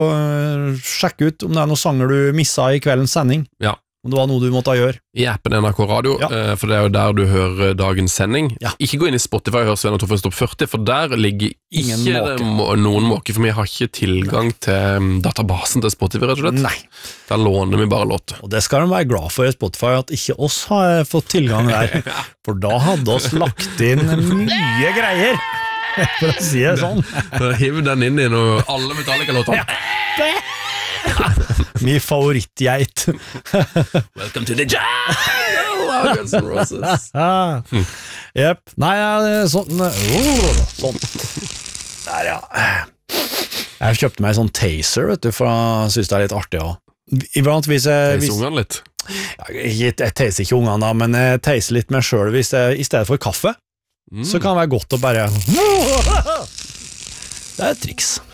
sjekk ut om det noen sanger du misset I kveldens sending. Ja. Om det var noe du måtte gjøre. I appen NRK Radio, for det jo der du hører dagens sending. Ja. Ikke gå inn I Spotify og hør Sven og Toffens Topp 40, for der ligger ikke noen måke, for vi har ikke tilgang til databasen til Spotify, rett og slett. Nei. Der låner vi bare låter. Og det skal de være glad for I Spotify, at ikke oss har fått tilgang der. For da hadde oss lagt inn mye greier, for å si det sånn. Hiv den inn I noe, alle Metallica-låter. Min favorittgeit. Welcome to the jungle, Guns N' Roses. Jep. Nei, sånn. Sånn. Der, ja. Jeg kjøpte meg en sånn taser, vet du, for jeg synes det litt artig også. Iblant hvis jeg... Taser ungene litt? Jeg taser ikke ungene da, men jeg taser litt meg selv hvis jeg, I stedet for kaffe, så kan det være godt å bare... Det et triks.